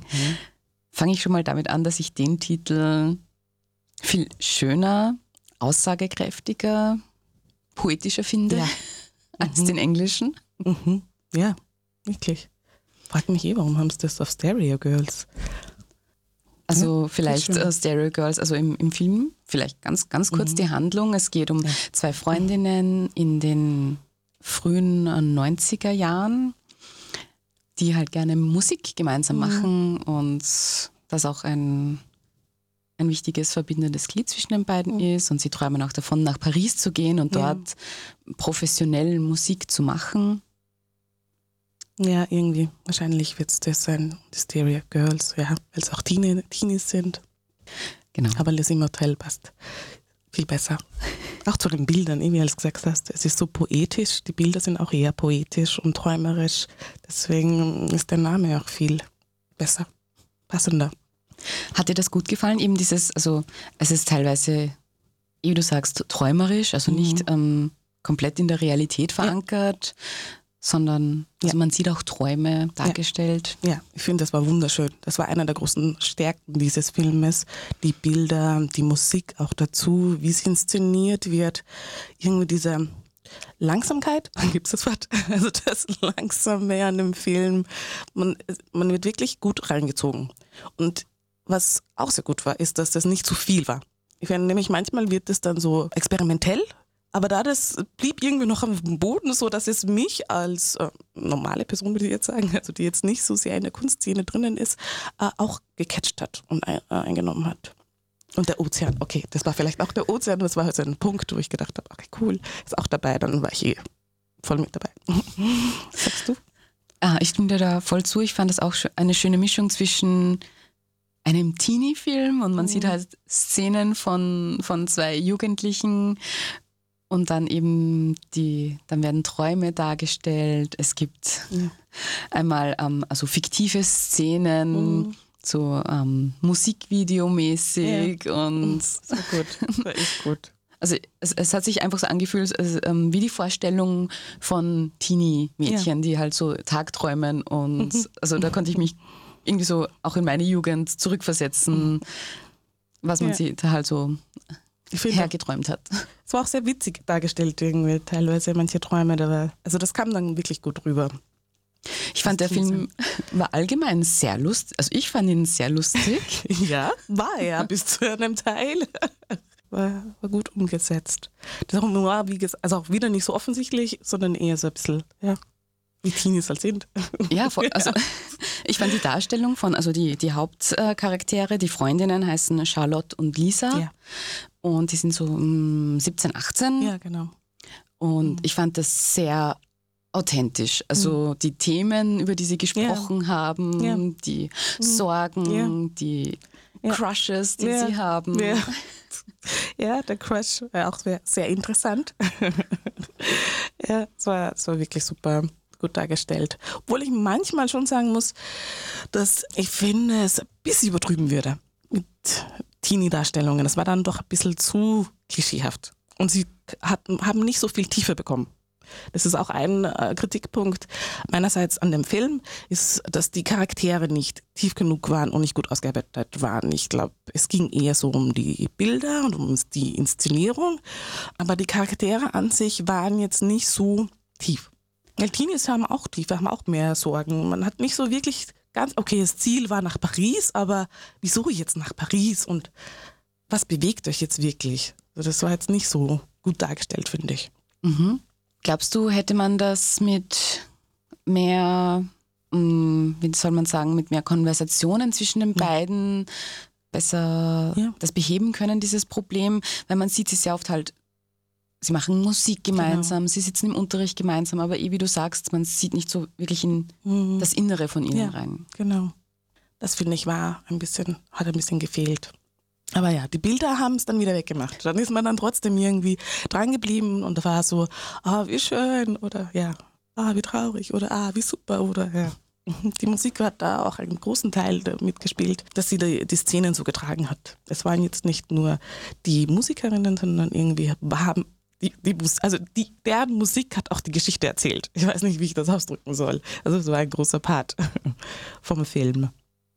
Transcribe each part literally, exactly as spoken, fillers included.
fange ich schon mal damit an, dass ich den Titel viel schöner, aussagekräftiger, poetischer finde Ja. als Mhm. den englischen. Mhm. Ja, wirklich. Frag mich eh, warum haben sie das auf Stereo Girls? Also Ja, vielleicht schön. äh, Stereo Girls, also im, im Film, vielleicht ganz, ganz kurz Mhm. die Handlung. Es geht um Ja. zwei Freundinnen in den frühen äh, neunziger Jahren, die halt gerne Musik gemeinsam Mhm. machen und das auch ein, ein wichtiges verbindendes Glied zwischen den beiden Mhm. ist. Und sie träumen auch davon, nach Paris zu gehen und Ja. dort professionell Musik zu machen. Ja, irgendwie. Wahrscheinlich wird es das sein, die Stereo Girls, ja, weil es auch Teenie, Teenies sind. Genau. Aber Les Immortelles passt viel besser. Auch zu den Bildern, wie du gesagt hast, es ist so poetisch, die Bilder sind auch eher poetisch und träumerisch. Deswegen ist der Name auch viel besser, passender. Hat dir das gut gefallen? Eben dieses, also es ist teilweise, wie du sagst, träumerisch, also Mhm. nicht ähm, komplett in der Realität verankert, sondern also Ja. man sieht auch Träume dargestellt. Ja, ich finde, das war wunderschön. Das war einer der großen Stärken dieses Filmes. Die Bilder, die Musik auch dazu, wie es inszeniert wird. Irgendwie diese Langsamkeit, gibt es das Wort? Also das Langsame an dem Film. Man, man wird wirklich gut reingezogen. Und was auch sehr gut war, ist, dass das nicht zu viel war. Ich finde nämlich, manchmal wird es dann so experimentell. Aber da das blieb irgendwie noch am Boden, so dass es mich als äh, normale Person, würde ich jetzt sagen, also die jetzt nicht so sehr in der Kunstszene drinnen ist, äh, auch gecatcht hat und ein, äh, eingenommen hat. Und der Ozean, okay, das war vielleicht auch der Ozean, das war halt so ein Punkt, wo ich gedacht habe, okay, cool, ist auch dabei, dann war ich eh voll mit dabei. Was sagst du? Ah, ich stimme dir da voll zu. Ich fand das auch sch- eine schöne Mischung zwischen einem Teenie-Film und man Mhm. sieht halt Szenen von, von zwei Jugendlichen und dann eben die, dann werden Träume dargestellt. Es gibt Ja. einmal ähm, also fiktive Szenen, Mhm. so ähm, Musikvideo-mäßig und Das war gut, das war echt gut. also es, es hat sich einfach so angefühlt, also, ähm, wie die Vorstellung von Teenie-Mädchen, die halt so tagträumen und Mhm. also da konnte ich mich irgendwie so auch in meine Jugend zurückversetzen, was man Ja. sich da halt so Ich finde, hergeträumt hat. es war auch sehr witzig dargestellt irgendwie, teilweise manche Träume, da war, also das kam dann wirklich gut rüber. Ich fand, der Das kann Film war allgemein sehr lustig, also ich fand ihn sehr lustig. Ja, war er bis zu einem Teil. War, war gut umgesetzt. Das Humor, wie gesagt, also auch wieder nicht so offensichtlich, sondern eher so ein bisschen, ja, wie Teenies halt sind. Ja, voll, also ich fand die Darstellung von, also die, die Hauptcharaktere, die Freundinnen heißen Charlotte und Lisa Ja, und die sind so mm, siebzehn, achtzehn ja, genau. und ich fand das sehr authentisch. Also die Themen, über die sie gesprochen haben, Ja. die Sorgen, Ja. die Ja. Crushes, die Ja. sie haben. Ja. Ja, der Crush war auch sehr, sehr interessant. Ja, es war, es war wirklich super gut dargestellt. Obwohl ich manchmal schon sagen muss, dass ich finde, es ein bisschen übertrieben würde mit Teenie-Darstellungen. Das war dann doch ein bisschen zu klischeehaft. Und sie hatten, haben nicht so viel Tiefe bekommen. Das ist auch ein äh, Kritikpunkt meinerseits an dem Film, ist, dass die Charaktere nicht tief genug waren und nicht gut ausgearbeitet waren. Ich glaube, es ging eher so um die Bilder und um die Inszenierung, aber die Charaktere an sich waren jetzt nicht so tief. Weil Teenies haben auch Tiefe, haben auch mehr Sorgen. Man hat nicht so wirklich ganz, okay, das Ziel war nach Paris, aber wieso jetzt nach Paris und was bewegt euch jetzt wirklich? Also das war jetzt nicht so gut dargestellt, finde ich. Mhm. Glaubst du, hätte man das mit mehr, mh, wie soll man sagen, mit mehr Konversationen zwischen den Ja. beiden besser Ja. das beheben können, dieses Problem? Weil man sieht es sehr oft halt, sie machen Musik gemeinsam, sie sitzen im Unterricht gemeinsam, aber eh wie du sagst, man sieht nicht so wirklich in Mhm. das Innere von ihnen Ja. rein. Genau. Das finde ich war ein bisschen, hat ein bisschen gefehlt. Aber ja, die Bilder haben es dann wieder weggemacht. Dann ist man dann trotzdem irgendwie dran geblieben und da war so, ah, wie schön oder ja, ah, wie traurig oder ah, wie super oder ja. Die Musik hat da auch einen großen Teil mitgespielt, dass sie die, die Szenen so getragen hat. Es waren jetzt nicht nur die Musikerinnen, sondern irgendwie haben die, die also die, deren Musik hat auch die Geschichte erzählt. Ich weiß nicht, wie ich das ausdrücken soll. Also es war ein großer Part vom Film.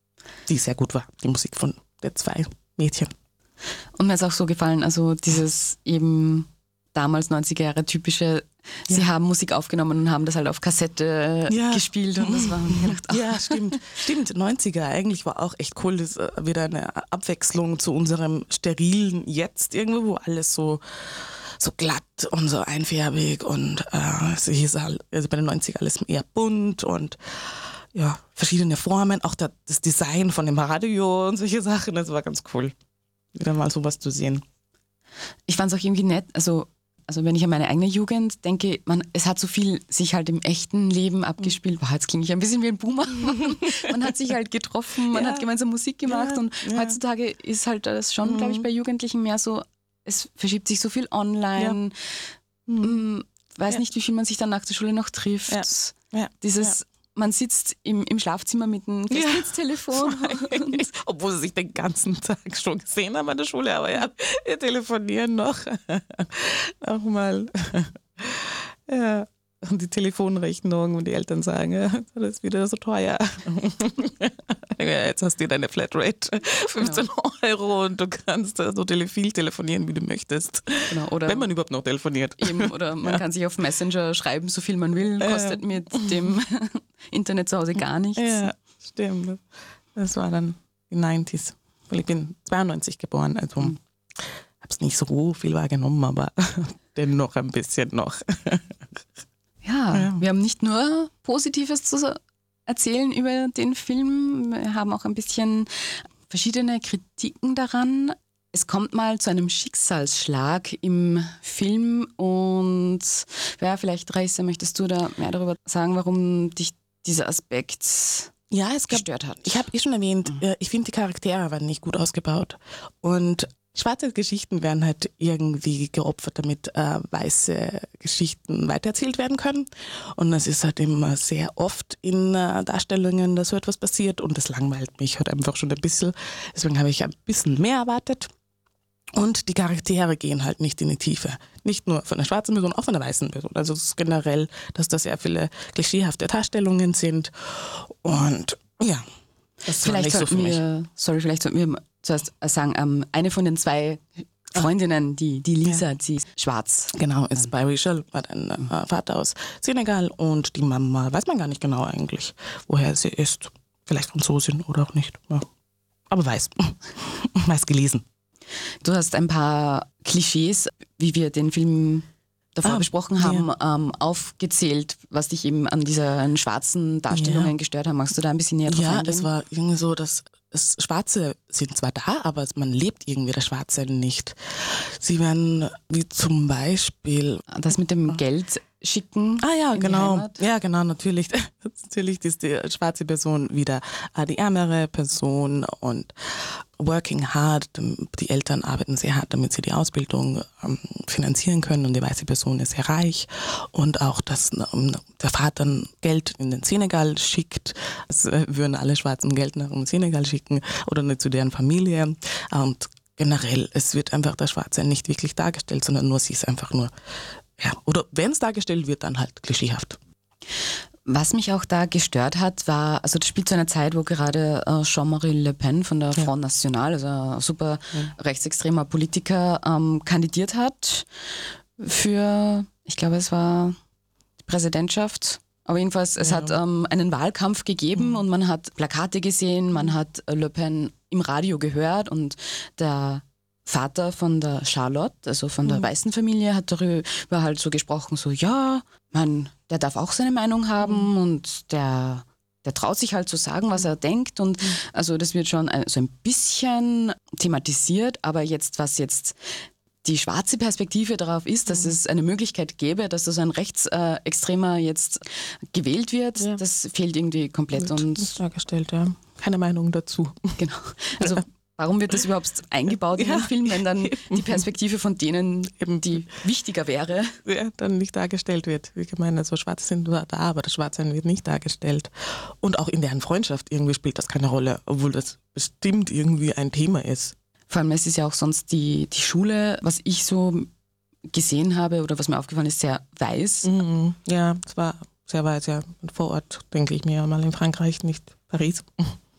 die sehr gut war, die Musik von der zwei Mädchen. Und mir ist auch so gefallen, also dieses eben damals neunziger Jahre typische, sie Ja. haben Musik aufgenommen und haben das halt auf Kassette Ja. gespielt und das war mir gedacht, ach, Ja, stimmt. Stimmt, neunziger eigentlich war auch echt cool. Das ist äh, wieder eine Abwechslung zu unserem sterilen Jetzt irgendwo, wo alles so, so glatt und so einfärbig und äh, es hieß halt, also bei den neunziger alles eher bunt und ja, verschiedene Formen, auch der, das Design von dem Radio und solche Sachen, das war ganz cool. Wieder mal sowas zu sehen. ich fand es auch irgendwie nett, also Also wenn ich an meine eigene Jugend denke, man, es hat so viel sich halt im echten Leben abgespielt. Boah, jetzt klinge ich ein bisschen wie ein Boomer. Man hat sich halt getroffen, man Ja. hat gemeinsam Musik gemacht Ja, und ja. heutzutage ist halt das schon, Mhm. glaube ich, bei Jugendlichen mehr so, es verschiebt sich so viel online. Mm, Weiß Ja. nicht, wie viel man sich dann nach der Schule noch trifft. Ja. Ja. Dieses, man sitzt im, im Schlafzimmer mit einem Ja. Festnetztelefon. und Obwohl sie sich den ganzen Tag schon gesehen haben an der Schule, aber ja, wir telefonieren noch. Nochmal. Ja. Und die Telefonrechnung und die Eltern sagen, ja, das ist wieder so teuer. Ja, jetzt hast du deine Flatrate, fünfzehn Euro und du kannst so tele- viel telefonieren, wie du möchtest. Genau, oder Wenn man überhaupt noch telefoniert. Eben, oder man kann sich auf Messenger schreiben, so viel man will, kostet mit dem Internet zu Hause gar nichts. Ja, stimmt. Das war dann die neunziger. Weil ich bin zweiundneunzig geboren, also Mhm. habe es nicht so viel wahrgenommen, aber dennoch ein bisschen noch. Ja, Ja. wir haben nicht nur Positives zu erzählen über den Film, wir haben auch ein bisschen verschiedene Kritiken daran. Es kommt mal zu einem Schicksalsschlag im Film und ja, vielleicht, Raissa, möchtest du da mehr darüber sagen, warum dich dieser Aspekt Ja, es gab, gestört hat? ich habe eh schon erwähnt, äh, ich finde die Charaktere waren nicht gut ausgebaut und schwarze Geschichten werden halt irgendwie geopfert, damit äh, weiße Geschichten weitererzählt werden können. Und es ist halt immer sehr oft in äh, Darstellungen, dass so etwas passiert und das langweilt mich halt einfach schon ein bisschen. Deswegen habe ich ein bisschen mehr erwartet. Und die Charaktere gehen halt nicht in die Tiefe. Nicht nur von der schwarzen Person, auch von der weißen Person. Also es ist generell, dass da sehr viele klischeehafte Darstellungen sind. Und ja, das war Vielleicht nicht so für sollten mich. wir, sorry, vielleicht sollten wir zuerst sagen, ähm, eine von den zwei Freundinnen, die, die Lisa, sie ist schwarz. Genau, ist biracial, hat einen äh, Vater aus Senegal und die Mama weiß man gar nicht genau eigentlich, woher sie ist. Vielleicht Franzosin oder auch nicht. Ja. Aber weiß. weiß gelesen. Du hast ein paar Klischees, wie wir den Film davor Ah, besprochen haben, ähm, aufgezählt, was dich eben an diesen schwarzen Darstellungen Ja. gestört haben. Magst du da ein bisschen näher drauf Ja, eingehen? es war irgendwie so, dass es Schwarze sind zwar da, aber man lebt irgendwie das Schwarze nicht. Sie werden wie zum Beispiel Das mit dem Geld schicken. Ah ja, in die genau. Heimat. Ja, genau, natürlich. Natürlich ist die schwarze Person wieder äh, die ärmere Person und working hard. Die Eltern arbeiten sehr hart, damit sie die Ausbildung ähm, finanzieren können und die weiße Person ist sehr reich. Und auch, dass ähm, der Vater Geld in den Senegal schickt. Es äh, würden alle Schwarzen Geld nach dem Senegal schicken oder nicht zu deren Familie. Und generell, es wird einfach der Schwarze nicht wirklich dargestellt, sondern nur sie ist einfach nur ja, oder wenn es dargestellt wird, dann halt klischeehaft. Was mich auch da gestört hat, war, also das spielt zu einer Zeit, wo gerade äh, Jean-Marie Le Pen von der Ja. Front National, also ein super rechtsextremer Politiker, ähm, kandidiert hat für, ich glaube, es war die Präsidentschaft. Aber jedenfalls, es Ja. hat ähm, einen Wahlkampf gegeben Mhm. und man hat Plakate gesehen, man hat äh, Le Pen im Radio gehört und der Vater von der Charlotte, also von der Mhm. weißen Familie, hat darüber halt so gesprochen, so ja, man, der darf auch seine Meinung haben und der, der traut sich halt zu sagen, was er denkt und also das wird schon ein, so ein bisschen thematisiert, aber jetzt, was jetzt die schwarze Perspektive darauf ist, dass es eine Möglichkeit gäbe, dass so ein Rechtsextremer jetzt gewählt wird, Ja. das fehlt irgendwie komplett und Nicht dargestellt, ja. Keine Meinung dazu. genau, also warum wird das überhaupt eingebaut in Ja. den Film, wenn dann die Perspektive von denen eben die wichtiger wäre? Ja, dann nicht dargestellt wird. Wie gemeint, also Schwarze sind nur da, aber das Schwarzsein wird nicht dargestellt. Und auch in deren Freundschaft irgendwie spielt das keine Rolle, obwohl das bestimmt irgendwie ein Thema ist. Vor allem, es ist ja auch sonst die, die Schule, was ich so gesehen habe oder was mir aufgefallen ist, sehr weiß. Mhm. Ja, es war sehr weit, ja. Und vor Ort, denke ich mir mal in Frankreich, nicht Paris.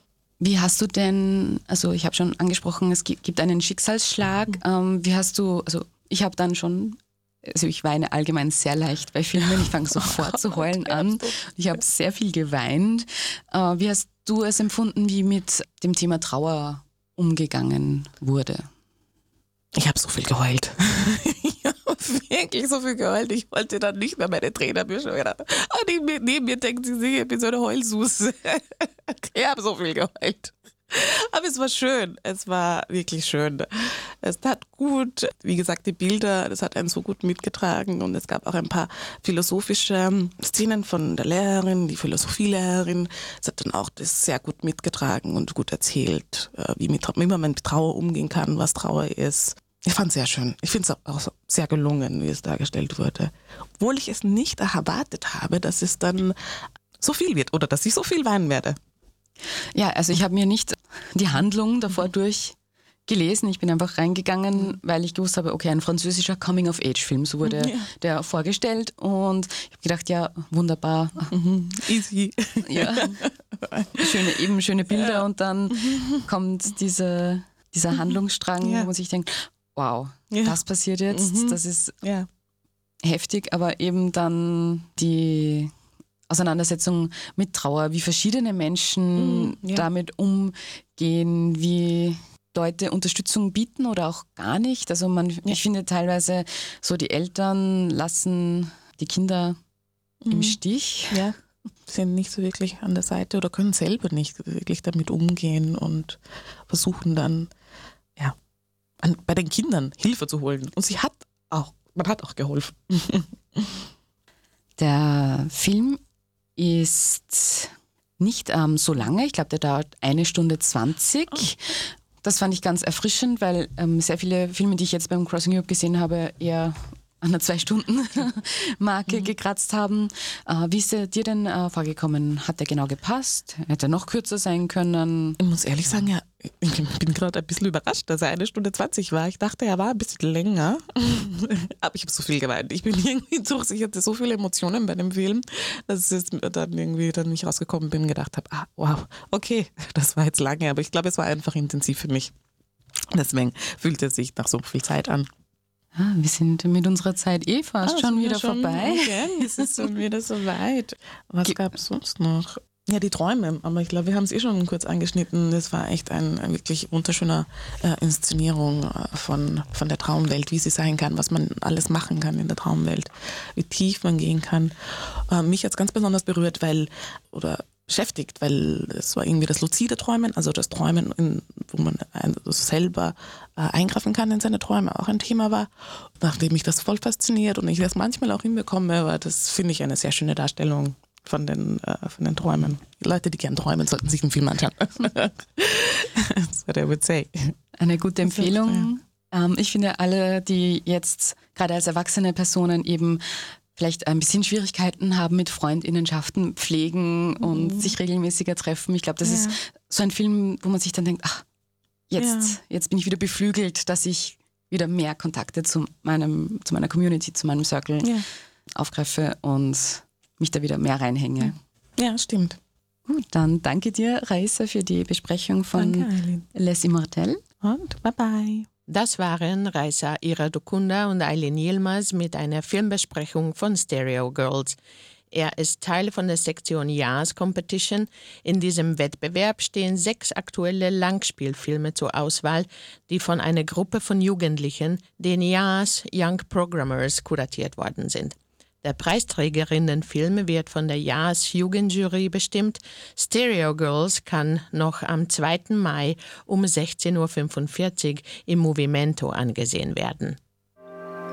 Wie hast du denn, also ich habe schon angesprochen, es gibt einen Schicksalsschlag. Mhm. Ähm, wie hast du, also ich habe dann schon, also ich weine allgemein sehr leicht bei Filmen, ich fange sofort zu heulen an. Ich habe sehr viel geweint. Äh, wie hast du es empfunden, wie mit dem Thema Trauer umgegangen wurde? Ich habe so viel geheult. Ich habe wirklich so viel geheult. Ich wollte dann nicht mehr meine Tränen beschweren. Neben mir, neben mir denkt sie, ich bin so eine Heulsuse. Ich habe so viel geheult. Aber es war schön. Es war wirklich schön. Es tat gut. Wie gesagt, die Bilder, das hat einen so gut mitgetragen. Und es gab auch ein paar philosophische Szenen von der Lehrerin, die Philosophielehrerin. Es hat dann auch das sehr gut mitgetragen und gut erzählt, wie, mit, wie man mit Trauer umgehen kann, was Trauer ist. Ich fand es sehr schön. Ich finde es auch sehr gelungen, wie es dargestellt wurde. Obwohl ich es nicht erwartet habe, dass es dann so viel wird oder dass ich so viel weinen werde. Ja, also ich habe mir nicht die Handlung davor durchgelesen. Ich bin einfach reingegangen, weil ich gewusst habe, okay, ein französischer Coming-of-Age-Film, so wurde ja. der vorgestellt. Und ich habe gedacht, ja, wunderbar. Mhm. Easy. Ja, schöne, eben schöne Bilder ja. und dann mhm. kommt diese, dieser Handlungsstrang, ja. wo man sich denkt, wow, ja. das passiert jetzt, mhm. das ist ja. heftig, aber eben dann die Auseinandersetzung mit Trauer, wie verschiedene Menschen mhm, ja. damit umgehen, wie Leute Unterstützung bieten oder auch gar nicht. Also man, ja. ich finde teilweise so, die Eltern lassen die Kinder mhm. im Stich. Ja, sind nicht so wirklich an der Seite oder können selber nicht wirklich damit umgehen und versuchen dann, ja, an, bei den Kindern Hilfe zu holen. Und sie hat auch, man hat auch geholfen. Der Film ist nicht ähm, so lange. Ich glaube, der dauert eine Stunde zwanzig. Oh. Das fand ich ganz erfrischend, weil ähm, sehr viele Filme, die ich jetzt beim Crossing Europe gesehen habe, eher an der Zwei-Stunden-Marke mhm. gekratzt haben. Äh, wie ist er dir denn äh, vorgekommen? Hat der genau gepasst? Hätte er noch kürzer sein können? Ich muss ehrlich sagen, ja, ich bin gerade ein bisschen überrascht, dass er eine Stunde zwanzig war. Ich dachte, er war ein bisschen länger. Aber ich habe so viel geweint. Ich bin irgendwie durch. Ich hatte so viele Emotionen bei dem Film, dass ich dann irgendwie dann nicht rausgekommen bin und gedacht habe, ah, wow, okay, das war jetzt lange. Aber ich glaube, es war einfach intensiv für mich. Deswegen fühlte es sich nach so viel Zeit an. Ah, wir sind mit unserer Zeit eh fast ah, schon wieder schon, vorbei. Okay, es ist schon wieder so weit. Was gab es sonst noch? Ja, die Träume, aber ich glaube, wir haben es eh schon kurz angeschnitten. Das war echt ein, ein wirklich wunderschöner äh, Inszenierung von, von der Traumwelt, wie sie sein kann, was man alles machen kann in der Traumwelt, wie tief man gehen kann. Äh, mich hat es ganz besonders berührt, weil, oder beschäftigt, weil es war irgendwie das luzide Träumen, also das Träumen, in, wo man ein, selber äh, eingreifen kann in seine Träume, auch ein Thema war, nachdem mich das voll fasziniert und ich das manchmal auch hinbekomme, weil das finde ich eine sehr schöne Darstellung von den, äh, von den Träumen. Die Leute, die gern träumen, sollten sich den Film anschauen. That's what I would say. Eine gute Empfehlung. Ähm, ich finde, alle, die jetzt gerade als erwachsene Personen eben vielleicht ein bisschen Schwierigkeiten haben mit Freundinnenschaften pflegen mhm. und sich regelmäßiger treffen. Ich glaube, das ja. ist so ein Film, wo man sich dann denkt, ach, jetzt, ja. jetzt bin ich wieder beflügelt, dass ich wieder mehr Kontakte zu meinem, zu meiner Community, zu meinem Circle ja. aufgreife und mich da wieder mehr reinhänge. Ja, stimmt. Gut, dann danke dir, Raissa, für die Besprechung von danke, Les Immortels. Und bye bye. Das waren Raissa Iradukunda und Eileen Yilmaz mit einer Filmbesprechung von Stereo Girls. Er ist Teil von der Sektion Yas Competition. In diesem Wettbewerb stehen sechs aktuelle Langspielfilme zur Auswahl, die von einer Gruppe von Jugendlichen, den Yas Young Programmers, kuratiert worden sind. Der Preisträgerinnenfilm wird von der Yas Jugendjury bestimmt. Stereo Girls kann noch am zweiten Mai um sechzehn Uhr fünfundvierzig im Movimento angesehen werden.